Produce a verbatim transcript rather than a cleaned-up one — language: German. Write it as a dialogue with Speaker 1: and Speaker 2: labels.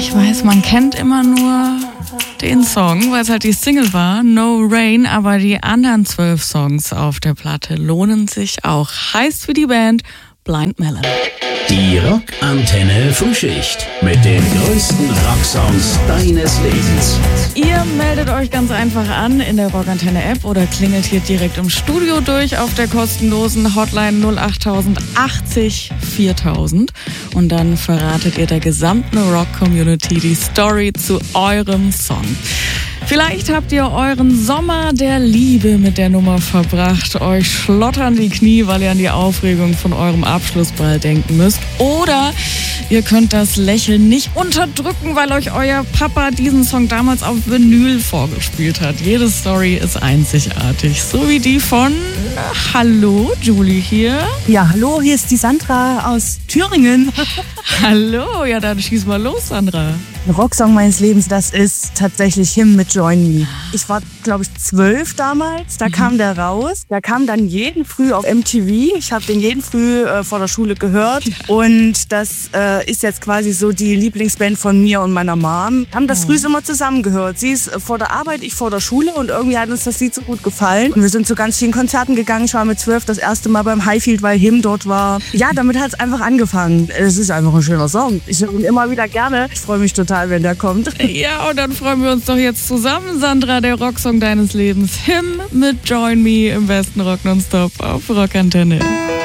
Speaker 1: Ich weiß, man kennt immer nur den Song, weil es halt die Single war, No Rain, aber die anderen zwölf Songs auf der Platte lohnen sich auch. Heißt für die Band Blind Melon.
Speaker 2: Die Rockantenne Frühschicht mit den größten Rocksongs deines Lebens.
Speaker 1: Ihr meldet euch ganz einfach an in der Rockantenne App oder klingelt hier direkt im Studio durch auf der kostenlosen Hotline null acht achtzig viertausend und dann verratet ihr der gesamten Rock-Community die Story zu eurem Song. Vielleicht habt ihr euren Sommer der Liebe mit der Nummer verbracht, euch schlottern die Knie, weil ihr an die Aufregung von eurem Abschlussball denken müsst. Oder ihr könnt das Lächeln nicht unterdrücken, weil euch euer Papa diesen Song damals auf Vinyl vorgespielt hat. Jede Story ist einzigartig, so wie die von Hallo, Julie hier.
Speaker 3: Ja, hallo, hier ist die Sandra aus Thüringen.
Speaker 1: Hallo, ja dann schieß mal los, Sandra.
Speaker 3: Der Rocksong meines Lebens, das ist tatsächlich Him mit Join Me. Ich war, glaube ich, zwölf damals, da mhm. kam der raus. Der kam dann jeden Früh auf M T V. Ich habe den jeden Früh äh, vor der Schule gehört. Ja. Und das äh, ist jetzt quasi so die Lieblingsband von mir und meiner Mom. Wir haben das oh. früh immer zusammen gehört. Sie ist vor der Arbeit, ich vor der Schule und irgendwie hat uns das Lied so gut gefallen. Und wir sind zu ganz vielen Konzerten gegangen. Ich war mit zwölf das erste Mal beim Highfield, weil Him dort war. Ja, damit hat es einfach angefangen. Es ist einfach ein schöner Song. Ich höre ihn immer wieder gerne. Ich freue mich total, wenn der kommt.
Speaker 1: Ja, und dann freuen wir uns doch jetzt zusammen, Sandra, der Rocksong deines Lebens. Him mit Join Me im besten Rock Nonstop auf Rockantenne.